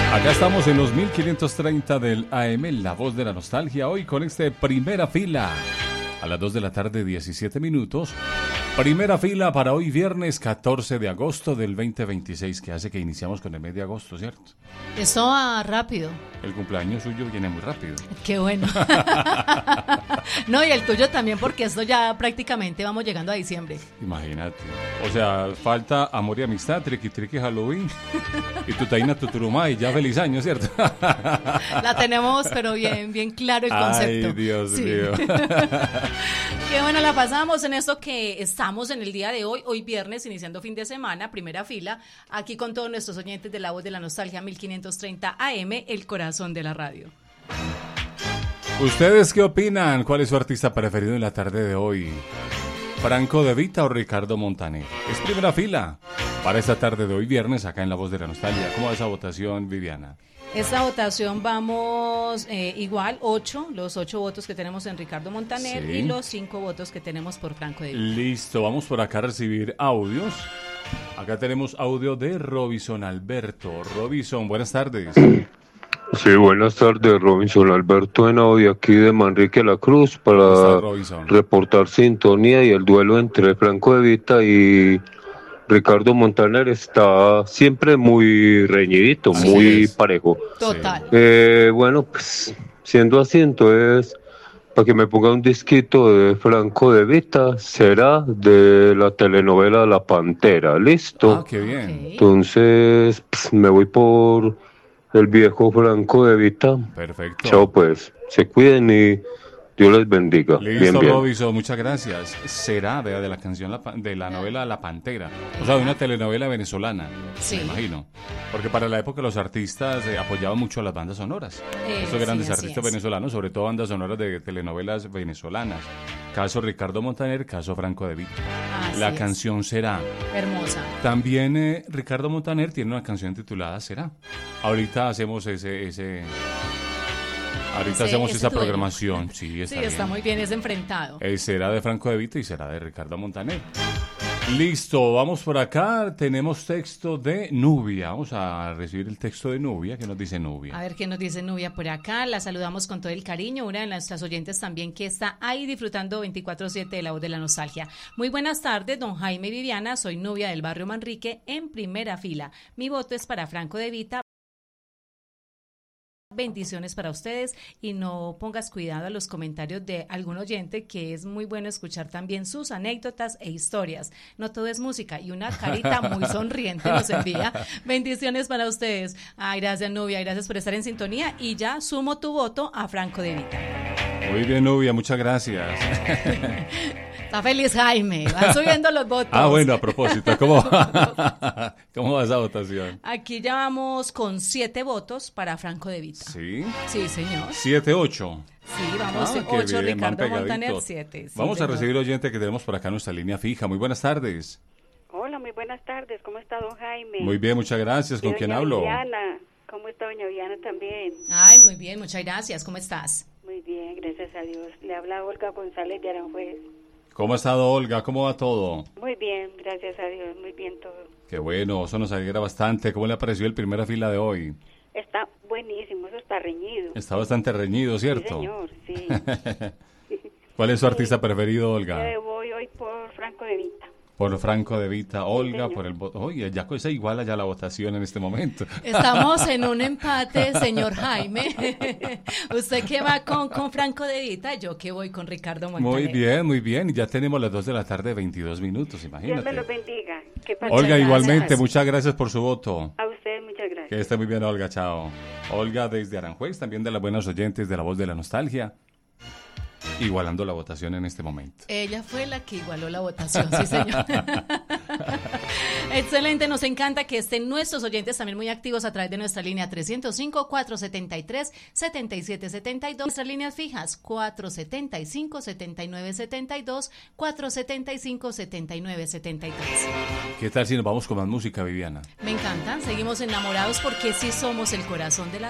Acá estamos en los 1530 del AM, La Voz de la Nostalgia, hoy con Primera Fila. A las 2 de la tarde, 17 minutos. Primera fila para hoy, viernes 14 de agosto del 2026, que hace que iniciamos con el mes de agosto, ¿cierto? Eso va rápido. El cumpleaños suyo viene muy rápido. Qué bueno. No, y el tuyo también, porque esto ya prácticamente vamos llegando a diciembre. Imagínate. O sea, falta amor y amistad, triqui triqui Halloween y tutaína tuturumá y ya feliz año, ¿cierto? La tenemos, pero bien claro el concepto. Ay, Dios mío. Qué bueno la pasamos en esto que estamos en el día de hoy viernes, iniciando fin de semana, primera fila, aquí con todos nuestros oyentes de La Voz de la Nostalgia 1530 AM, el corazón de la radio. ¿Ustedes qué opinan? ¿Cuál es su artista preferido en la tarde de hoy? ¿Franco De Vita o Ricardo Montaner? Es primera fila para esta tarde de hoy viernes acá en La Voz de la Nostalgia. ¿Cómo va esa votación, Viviana? Esta votación vamos igual, los 8 votos que tenemos en Ricardo Montaner, sí, y los 5 votos que tenemos por Franco De Vita. Listo, vamos por acá a recibir audios. Acá tenemos audio de Robinson Alberto. Robinson, buenas tardes. Sí, buenas tardes, Robinson Alberto en audio aquí de Manrique La Cruz para reportar sintonía y el duelo entre Franco De Vita y Ricardo Montaner está siempre muy reñidito, así muy parejo. Total. Bueno, pues siendo así, entonces, para que me ponga un disquito de Franco De Vita, será de la telenovela La Pantera, ¿listo? Ah, qué bien. Okay. Entonces, pues, me voy por el viejo Franco De Vita. Perfecto. Chao, pues, se cuiden y Dios les bendiga. Listo, bien. Robinson, muchas gracias. Será de la canción de la novela La Pantera, o sea, de una telenovela venezolana, sí, me imagino. Porque para la época los artistas apoyaban mucho a las bandas sonoras. Estos grandes artistas venezolanos, sobre todo bandas sonoras de telenovelas venezolanas. Caso Ricardo Montaner, caso Franco De Vita. La canción Será. Hermosa. También Ricardo Montaner tiene una canción titulada Será. Ahorita hacemos hacemos esa programación. Sí, está muy bien, es enfrentado. Será de Franco De Vita y será de Ricardo Montaner. Listo, vamos por acá. Tenemos texto de Nubia. Vamos a recibir el texto de Nubia. ¿Qué nos dice Nubia? A ver qué nos dice Nubia por acá. La saludamos con todo el cariño. Una de nuestras oyentes también que está ahí disfrutando 24/7 de La Voz de la Nostalgia. Muy buenas tardes, don Jaime y Viviana. Soy Nubia del barrio Manrique en primera fila. Mi voto es para Franco De Vita. Bendiciones para ustedes y no pongas cuidado a los comentarios de algún oyente, que es muy bueno escuchar también sus anécdotas e historias. No todo es música, y una carita muy sonriente nos envía. Bendiciones para ustedes. Ay, gracias, Nubia, gracias por estar en sintonía y ya sumo tu voto a Franco De Vita. Muy bien, Nubia, muchas gracias. Está feliz Jaime, van subiendo los votos. Ah, bueno, a propósito, ¿cómo va esa votación? Aquí ya vamos con 7 votos para Franco De Vita. ¿Sí? Sí, señor. 7-8. Sí, vamos 8, Ricardo Montaner 7. Sí, vamos a recibir oyente que tenemos por acá en nuestra línea fija. Muy buenas tardes. Hola, muy buenas tardes. ¿Cómo está don Jaime? Muy bien, muchas gracias. ¿Con quién hablo? Viviana. ¿Cómo está doña Viviana también? Ay, muy bien, muchas gracias. ¿Cómo estás? Muy bien, gracias a Dios. Le habla Olga González de Aranjuez. ¿Cómo ha estado, Olga? ¿Cómo va todo? Muy bien, gracias a Dios, muy bien todo. Qué bueno, eso nos alegra bastante. ¿Cómo le ha parecido el primera fila de hoy? Está buenísimo, eso está reñido. Está bastante reñido, ¿cierto? Sí, señor, sí. ¿Cuál es su artista preferido, Olga? Yo voy hoy por Franco De Vita. Por Franco De Vita, Olga, sí, por el voto. Oye, ya se iguala ya la votación en este momento. Estamos en un empate, señor Jaime. ¿Usted qué va con Franco De Vita? Yo que voy con Ricardo Montaner. Muy bien, muy bien. Ya tenemos las 2 de la tarde, 22 minutos, imagínate. Dios me los bendiga. Olga, igualmente, muchas gracias por su voto. A usted, muchas gracias. Que esté muy bien, Olga, chao. Olga desde Aranjuez, también de las buenas oyentes de La Voz de la Nostalgia. Igualando la votación en este momento. Ella fue la que igualó la votación, sí, señor. Excelente, nos encanta que estén nuestros oyentes también muy activos a través de nuestra línea 305-473-7772, nuestras líneas fijas 475-7972, 475-7972. ¿Qué tal si nos vamos con más música, Viviana? Me encantan, seguimos enamorados porque sí somos el corazón de la